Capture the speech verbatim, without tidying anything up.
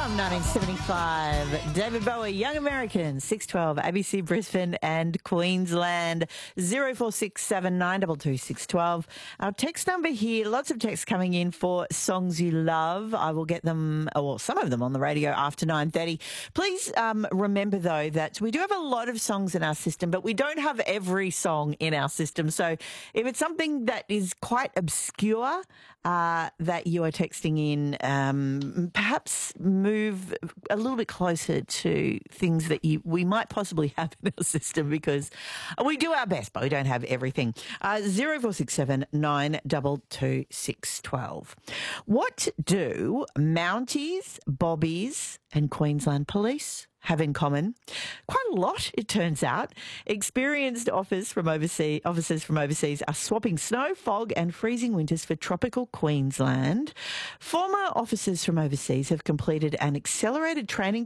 From nineteen seventy-five, David Bowie, Young Americans, six twelve, A B C Brisbane and Queensland, zero four six seven nine two two six one two. Our text number here, lots of texts coming in for songs you love. I will get them, or some of them, on the radio after nine thirty. Please um, remember, though, that we do have a lot of songs in our system, but we don't have every song in our system. So if it's something that is quite obscure uh, that you are texting in, um, perhaps move a little bit closer to things that you, we might possibly have in our system, because we do our best, but we don't have everything. Uh, zero four six seven nine two two six one two. What do Mounties, Bobbies and Queensland Police have in common? Quite a lot, it turns out. Experienced officers from overseas, officers from overseas are swapping snow, fog and freezing winters for tropical Queensland. Former officers from overseas have completed an accelerated training